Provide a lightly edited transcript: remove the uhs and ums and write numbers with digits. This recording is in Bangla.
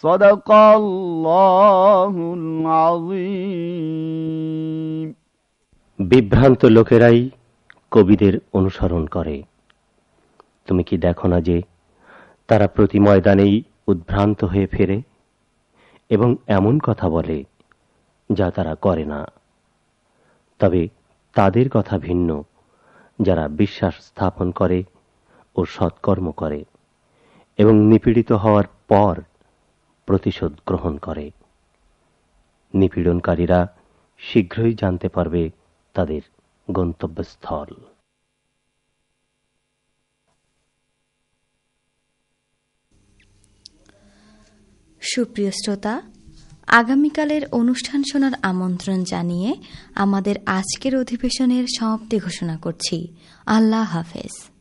সাদাকাল্লাহুল আযীম। বিভ্রান্ত লোকেরাই কবিদের অনুসরণ করে। তুমি কি দেখো না যে তারা প্রতি ময়দানেই উদ্ভ্রান্ত হয়ে ফেরে এবং এমন কথা বলে যা তারা করে না। তবে তাদের কথা ভিন্ন, যারা বিশ্বাস স্থাপন করে ও সৎকর্ম করে এবং নিপীড়িত হওয়ার পর প্রতিশোধ গ্রহণ করে। নিপীড়নকারীরা শীঘ্রই জানতে পারবে তাদের গন্তব্যস্থল। সুপ্রিয় শ্রোতা, আগামীকালের অনুষ্ঠান শোনার আমন্ত্রণ জানিয়ে আমাদের আজকের অধিবেশনের সমাপ্তি ঘোষণা করছি। আল্লাহ হাফেজ।